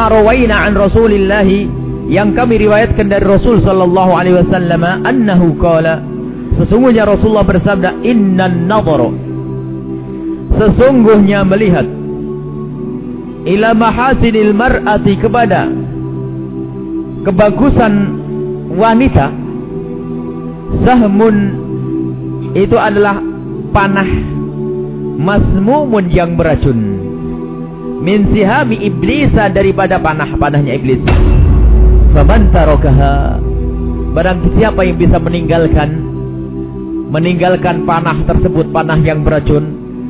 ma rawaina an Rasulillah, yang kami riwayatkan dari Rasul sallallahu alaihi wasallam, annahu qala, sesungguhnya Rasulullah bersabda, innan nadhara, sesungguhnya melihat, ila mahasinil mar'ati, kepada kebagusan wanita, sahmun, itu adalah panah masmumun yang beracun, min sihami iblisa, daripada panahnya iblis. Faman tarakaha, barang siapa yang bisa meninggalkan panah tersebut, panah yang beracun,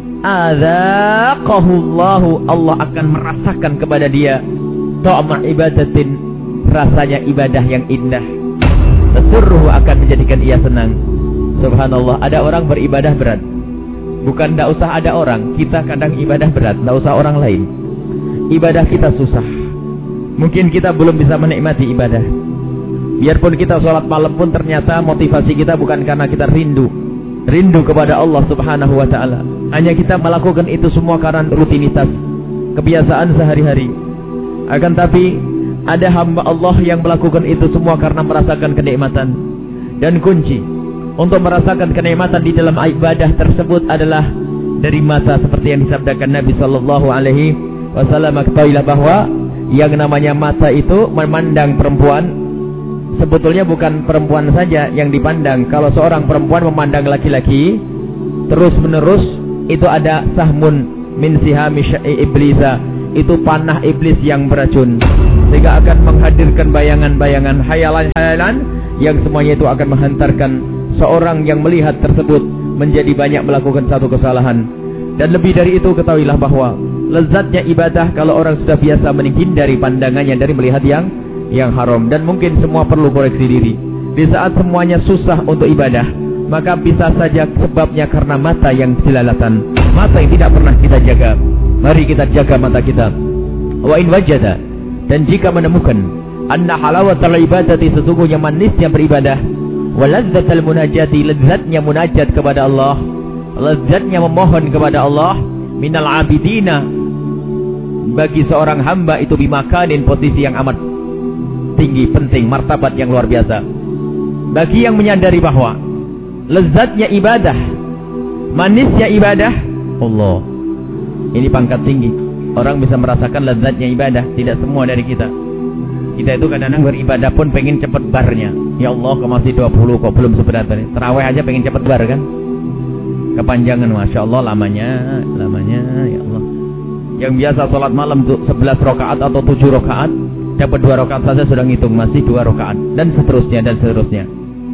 adzaqahullahu, Allah akan merasakan kepada dia ta'ma ibadatin, rasanya ibadah yang indah, tasurruhu, akan menjadikan ia senang. Subhanallah, ada orang beribadah berat, bukan tidak usah ada orang, kita kadang ibadah berat, tidak usah orang lain, ibadah kita susah. Mungkin kita belum bisa menikmati ibadah. Biarpun kita sholat malam pun ternyata motivasi kita bukan karena kita rindu kepada Allah subhanahu wa ta'ala. Hanya kita melakukan itu semua karena rutinitas, kebiasaan sehari-hari. Akan tapi ada hamba Allah yang melakukan itu semua karena merasakan kenikmatan. Dan kunci untuk merasakan kenikmatan di dalam ibadah tersebut adalah dari mata, seperti yang disabdakan Nabi sallallahu alaihi wasallam. Ketahuilah bahwa yang namanya mata itu memandang perempuan, sebetulnya bukan perempuan saja yang dipandang. Kalau seorang perempuan memandang laki-laki terus menerus, itu ada sahmun min sihami iblisa, itu panah iblis yang beracun, sehingga akan menghadirkan bayangan-bayangan, hayalan-hayalan yang semuanya itu akan menghantarkan seorang yang melihat tersebut menjadi banyak melakukan satu kesalahan. Dan lebih dari itu, ketahuilah bahwa lezatnya ibadah kalau orang sudah biasa menghindari pandangannya dari melihat yang haram. Dan mungkin semua perlu koreksi diri. Di saat semuanya susah untuk ibadah, maka bisa saja sebabnya karena mata yang jelalatan, mata yang tidak pernah kita jaga. Mari kita jaga mata kita. Wa in wajada, dan jika menemukan, anna halawatal ibadati, sesungguhnya manisnya beribadah, wa lazzatal munajati, lezatnya munajat kepada Allah, lezatnya memohon kepada Allah, minal abidina, bagi seorang hamba itu bimakanin, posisi yang amat tinggi, penting, martabat yang luar biasa. Bagi yang menyadari bahwa lezatnya ibadah, manisnya ibadah, Allah, ini pangkat tinggi. Orang bisa merasakan lezatnya ibadah. Tidak semua dari kita. Kita itu kadang-kadang beribadah pun pengen cepet barnya. Ya Allah, kok masih 20, kok belum sebenarnya. Terawih aja pengen cepet bar kan. Kepanjangan, Masya Allah, lamanya ya Allah. Yang biasa sholat malam 11 rakaat atau 7 rakaat, dapat 2 rakaat saja sudah ngitung masih 2 rakaat, dan seterusnya.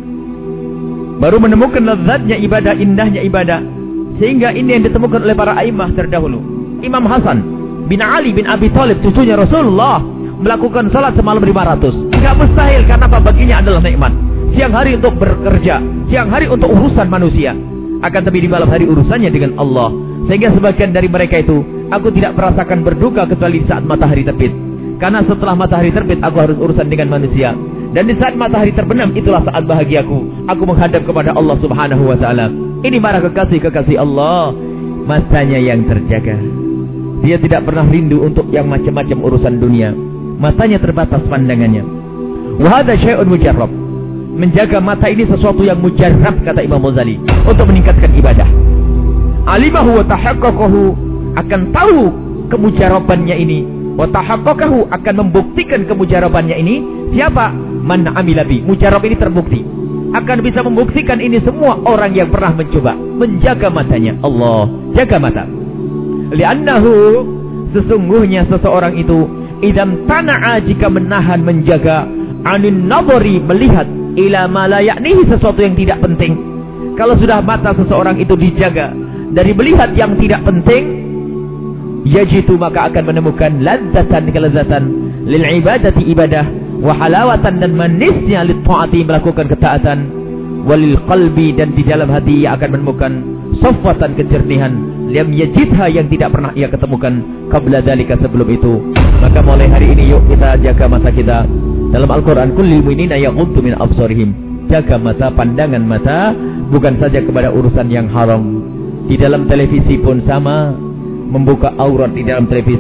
Baru menemukan lezatnya ibadah, indahnya ibadah. Sehingga ini yang ditemukan oleh para a'immah terdahulu. Imam Hasan bin Ali bin Abi Thalib, cucunya Rasulullah, melakukan sholat semalam 500. Tidak mustahil, karena apa? Baginya adalah nikmat. Siang hari untuk bekerja, siang hari untuk urusan manusia, akan tapi di malam hari urusannya dengan Allah. Sehingga sebagian dari mereka itu, aku tidak merasakan berduka kecuali saat matahari terbit, karena setelah matahari terbit aku harus urusan dengan manusia. Dan di saat matahari terbenam, itulah saat bahagiaku, aku menghadap kepada Allah subhanahu wa ta'ala. Ini para kekasih Allah, matanya yang terjaga. Dia tidak pernah rindu untuk yang macam-macam urusan dunia. Matanya terbatas pandangannya. Wa hadza syai'un mujarrab. Menjaga mata ini sesuatu yang mujarrab, kata Imam Ghazali, untuk meningkatkan ibadah. Alimahu wa tahaqqaqahu, akan tahu kemujarrabannya ini. Wa tahaqqaqahu, akan membuktikan kemujarrabannya ini. Siapa? Man amila bi. Mujarrab ini terbukti. Akan bisa membuktikan ini semua orang yang pernah mencoba menjaga matanya. Allah, jaga mata. Li'annahu, sesungguhnya seseorang itu, idam tana'a, jika menahan, menjaga, anin nadhari, melihat, ila ma la ya'nihi, sesuatu yang tidak penting. Kalau sudah mata seseorang itu dijaga dari melihat yang tidak penting, yajitu, maka akan menemukan ladzatan, kelezatan, lil ibadati, ibadah, wa halawatan, dan manisnya lit ta'ati, melakukan ketaatan, walil qalbi, dan di dalam hati ia akan menemukan safwatan, kejernihan, lam yajidha, yang tidak pernah ia ketemukan qabla dzalika, sebelum itu. Maka mulai hari ini yuk kita jaga mata kita. Dalam Al-Quran, kullil mu'minina yaghuddu min absarihim, jaga mata, pandangan mata, bukan saja kepada urusan yang haram. Di dalam televisi pun sama, membuka aurat di dalam televisi,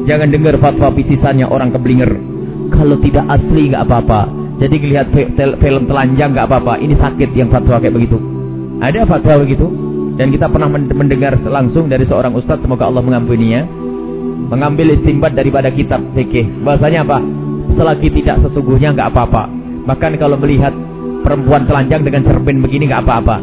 Jangan dengar fatwa pisisannya orang keblinger. Kalau tidak asli nggak apa-apa. Jadi lihat film telanjang nggak apa-apa. Ini sakit yang fatwa kayak begitu. Ada fatwa begitu. Dan kita pernah mendengar langsung dari seorang ustadz, semoga Allah mengampuninya, mengambil istinbat daripada kitab fikih. Bahasanya apa? Selagi tidak sesungguhnya nggak apa-apa. Bahkan kalau melihat perempuan telanjang dengan cermin begini nggak apa-apa.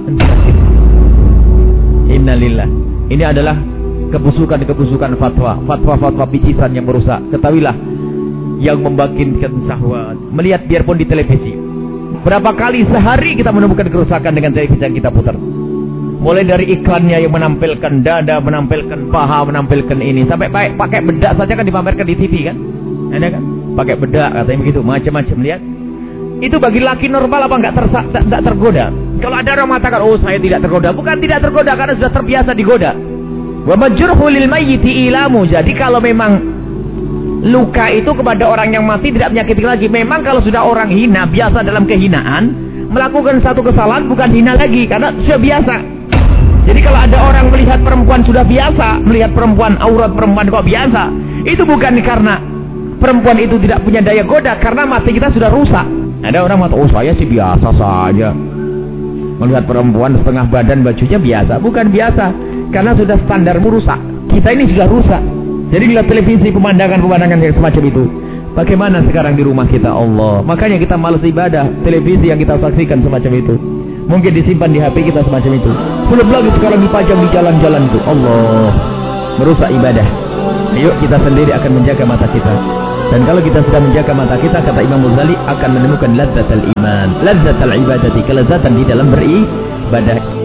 Innalillah. Ini adalah kebusukan fatwa picisan yang merusak. Ketahuilah, yang membangkitkan syahwat, melihat biarpun di televisi. Berapa kali sehari kita menemukan kerusakan dengan televisi yang kita putar. Mulai dari iklannya yang menampilkan dada, menampilkan paha, menampilkan ini, sampai pakai bedak saja kan dipamerkan di TV kan? Ada kan? Pakai bedak katanya begitu, macam-macam. Lihat. Itu bagi laki normal apa enggak tergoda? Kalau ada orang mengatakan, oh saya tidak tergoda, bukan tidak tergoda karena sudah terbiasa digoda. Wa majruhu lil mayyiti ilamu. Jadi kalau memang luka itu kepada orang yang mati tidak menyakiti lagi. Memang kalau sudah orang hina, biasa dalam kehinaan, melakukan satu kesalahan bukan hina lagi karena sudah biasa. Jadi kalau ada orang melihat perempuan sudah biasa, melihat perempuan, aurat perempuan kok biasa, itu bukan karena perempuan itu tidak punya daya goda, karena mati kita sudah rusak. Ada orang mengatakan, oh saya sih biasa saja melihat perempuan setengah badan bajunya biasa. Bukan biasa, karena sudah standarmu rusak. Kita ini sudah rusak. Jadi lihat televisi, pemandangan-pemandangan yang semacam itu. Bagaimana sekarang di rumah kita? Allah, makanya kita malas ibadah. Televisi yang kita saksikan semacam itu, mungkin disimpan di HP kita semacam itu. Belum lagi sekarang dipajang di jalan-jalan itu. Allah, merusak ibadah. Ayo kita sendiri akan menjaga mata kita. Dan kalau kita sudah menjaga mata kita, kata Imam Ghazali, akan menemukan lazzatul iman, lazzatul ibadati, kelezatan di dalam beribadah.